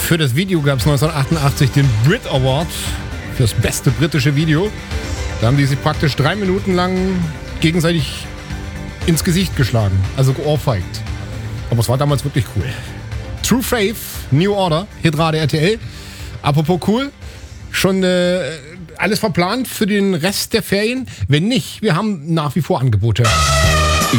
Für das Video gab es 1988 den Brit Award fürs beste britische Video. Da haben die sich praktisch 3 Minuten lang gegenseitig ins Gesicht geschlagen, also geohrfeigt. Aber es war damals wirklich cool. True Faith, New Order, Hitrade RTL. Apropos cool, schon alles verplant für den Rest der Ferien? Wenn nicht, wir haben nach wie vor Angebote.